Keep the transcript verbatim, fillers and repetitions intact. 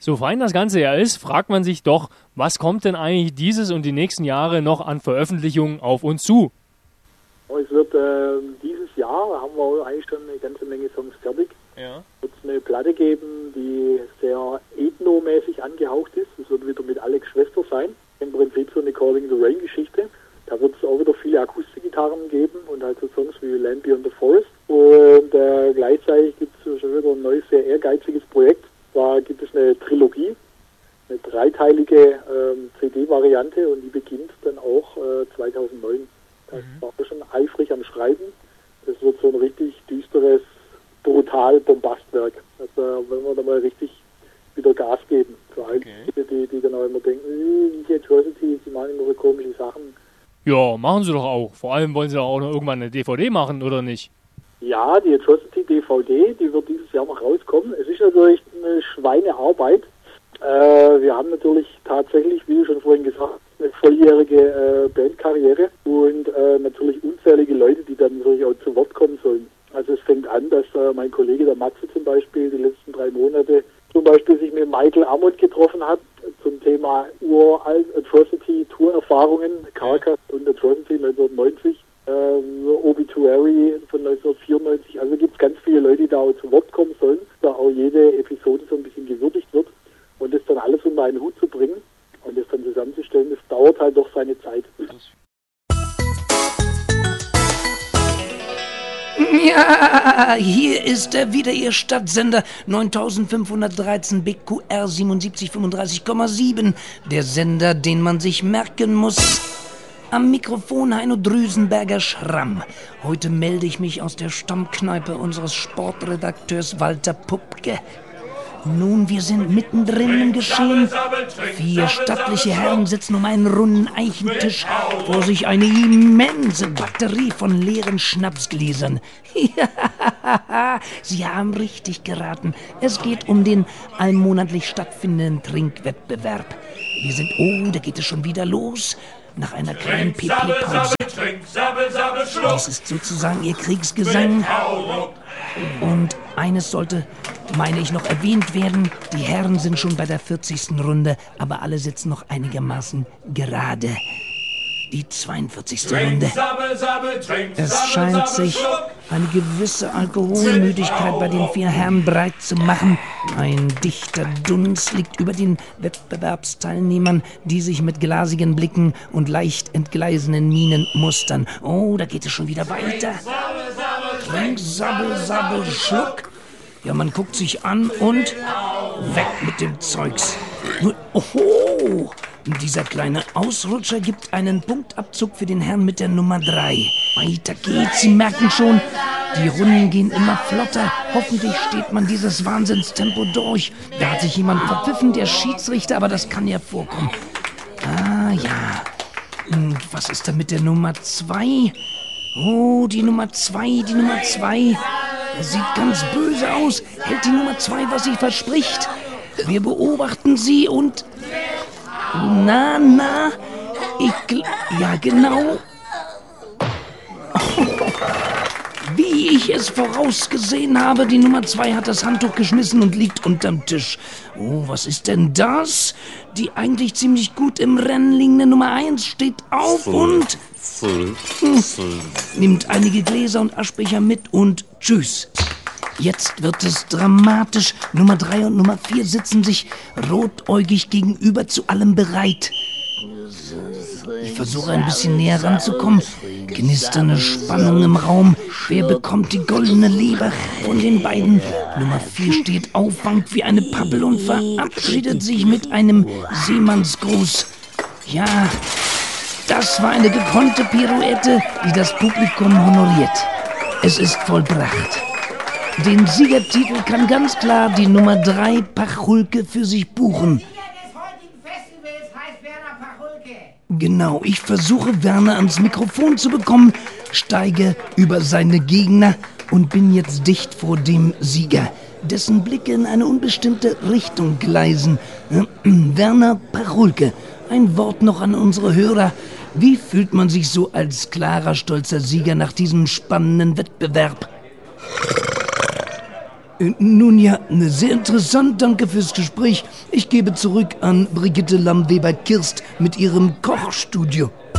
So fein das Ganze ja ist, fragt man sich doch, was kommt denn eigentlich dieses und die nächsten Jahre noch an Veröffentlichungen auf uns zu? Es wird äh, dieses Jahr, haben wir eigentlich schon eine ganze Menge Songs fertig. Ja. Wird es eine Platte geben, die sehr ethnomäßig angehaucht ist. Es wird wieder mit Alex Schwester sein. Im Prinzip so eine Calling the Rain Geschichte. Da wird es auch wieder viele Akustikgitarren geben und halt so Songs wie Land Beyond the Forest. Und äh, gleichzeitig gibt es schon wieder ein neues, sehr ehrgeiziges Projekt. Da gibt es eine Trilogie, eine dreiteilige ähm, C D-Variante und die beginnt dann auch äh, zweitausendneun. Da mhm. war ich schon eifrig am Schreiben. Das wird so ein richtig düsteres, brutal Bombastwerk. Also wenn wir da mal richtig wieder Gas geben. Für alle, Okay. die, die dann auch immer denken, die Atrocities, die machen immer so komische Sachen. Ja, machen sie doch auch. Vor allem wollen sie doch auch noch irgendwann eine D V D machen, oder nicht? Ja, die Atrocity D V D, die wird dieses Jahr noch rauskommen. Es ist natürlich eine Schweinearbeit. Äh, wir haben natürlich tatsächlich, wie du schon vorhin gesagt hast, eine volljährige äh, Bandkarriere und äh, natürlich unzählige Leute, die dann natürlich auch zu Wort kommen sollen. Also es fängt an, dass äh, mein Kollege der Matze zum Beispiel die letzten drei Monate zum Beispiel sich mit Michael Amott getroffen hat zum Thema uralt Atrocity Tour-Erfahrungen, Carcass und Atrocity neunzehnhundertneunzig, äh, Obituary von neunzehnhundertvierundneunzig. Also gibt es ganz viele Leute, die da auch zu Wort kommen sollen, da auch jede Episode so ein bisschen gewürdigt wird und das dann alles unter einen Hut zu bringen und das dann zusammenzustellen, das dauert halt doch seine Zeit. Ja, hier ist er wieder, Ihr Stadtsender neuntausendfünfhundertdreizehn B Q R siebenundsiebzig fünfunddreißig Komma sieben. Der Sender, den man sich merken muss. Am Mikrofon Heino Drüsenberger Schramm. Heute melde ich mich aus der Stammkneipe unseres Sportredakteurs Walter Pupke. Nun, wir sind mittendrin im Geschehen. Vier stattliche Herren sitzen um einen runden Eichentisch, vor sich eine immense Batterie von leeren Schnapsgläsern. Ja, Sie haben richtig geraten. Es geht um den allmonatlich stattfindenden Trinkwettbewerb. Wir sind, oh, da geht es schon wieder los. Nach einer kleinen P P-Pause. Das ist sozusagen Ihr Kriegsgesang. Und eines sollte, meine ich, noch erwähnt werden. Die Herren sind schon bei der vierzigsten Runde, aber alle sitzen noch einigermaßen gerade. Die zweiundvierzigste Runde. Es scheint sich eine gewisse Alkoholmüdigkeit bei den vier Herren breit zu machen. Ein dichter Dunst liegt über den Wettbewerbsteilnehmern, die sich mit glasigen Blicken und leicht entgleisenden Mienen mustern. Oh, da geht es schon wieder weiter. Trink, sabbel, sabbel, schluck. Ja, man guckt sich an und weg mit dem Zeugs. Oho! Dieser kleine Ausrutscher gibt einen Punktabzug für den Herrn mit der Nummer drei. Weiter geht's, Sie merken schon, die Runden gehen immer flotter. Hoffentlich steht man dieses Wahnsinnstempo durch. Da hat sich jemand verpfiffen, der Schiedsrichter, aber das kann ja vorkommen. Ah, ja. Und was ist da mit der Nummer zwei? Oh, die Nummer zwei, die Nummer zwei. Das sieht ganz böse aus. Hält die Nummer zwei, was sie verspricht? Wir beobachten sie und... Na, na, ich... Gl- ja, genau. Wie ich es vorausgesehen habe, die Nummer zwei hat das Handtuch geschmissen und liegt unterm Tisch. Oh, was ist denn das? Die eigentlich ziemlich gut im Rennen liegende Nummer eins steht auf und... Hm, nimmt einige Gläser und Aschbecher mit und tschüss. Jetzt wird es dramatisch. Nummer drei und Nummer vier sitzen sich rotäugig gegenüber, zu allem bereit. Ich versuche ein bisschen näher ranzukommen. Knisternde Spannung im Raum. Wer bekommt die goldene Leber von den beiden? Nummer vier steht auf, wankt wie eine Pappel und verabschiedet sich mit einem Seemannsgruß. Ja, das war eine gekonnte Pirouette, die das Publikum honoriert. Es ist vollbracht. Den Siegertitel kann ganz klar die Nummer drei Pachulke für sich buchen. Genau, ich versuche Werner ans Mikrofon zu bekommen, steige über seine Gegner und bin jetzt dicht vor dem Sieger, dessen Blicke in eine unbestimmte Richtung gleisen. Werner Pachulke, ein Wort noch an unsere Hörer. Wie fühlt man sich so als klarer, stolzer Sieger nach diesem spannenden Wettbewerb? Äh, Nun ja, sehr interessant, danke fürs Gespräch. Ich gebe zurück an Brigitte Lamm-Weber-Kirst mit ihrem Kochstudio.